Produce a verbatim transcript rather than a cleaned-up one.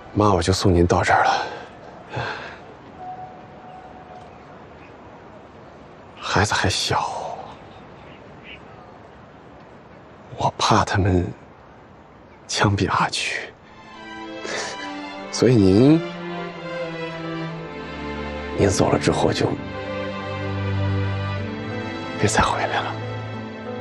妈，我就送您到这儿了。孩子还小，我怕他们枪毙阿菊，所以您您走了之后就别再回来了。